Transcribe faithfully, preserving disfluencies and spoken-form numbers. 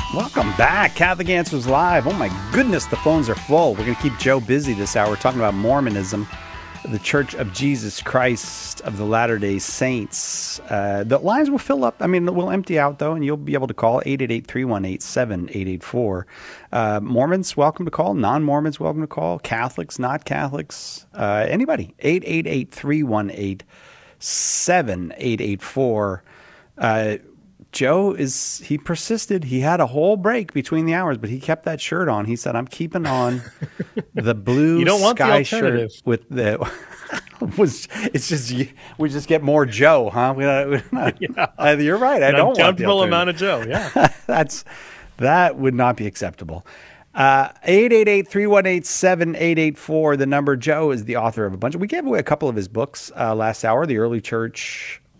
Welcome back. Catholic Answers Live. Oh my goodness, the phones are full. We're going to keep Joe busy this hour. We're talking about Mormonism, the Church of Jesus Christ of the Latter-day Saints. Uh, the lines will fill up. I mean, we'll empty out, though, and you'll be able to call eight eight eight, three one eight, seven eight eight four. Uh, Mormons, welcome to call. Non-Mormons, welcome to call. Catholics, not Catholics, uh, anybody. eight eight eight, three one eight, seven eight eight four. Uh, Joe is, he persisted. He had a whole break between the hours, but he kept that shirt on. He said, I'm keeping on the blue you don't want sky the shirt with the, was, it's just, we just get more Joe, huh? We, we not, yeah. uh, you're right. I An don't want the uncountable amount of Joe. Yeah. That's, that would not be acceptable. Uh, eight eight eight, three one eight, seven eight eight four. The number. Joe is the author of a bunch. We gave away a couple of his books uh, last hour. The Early Church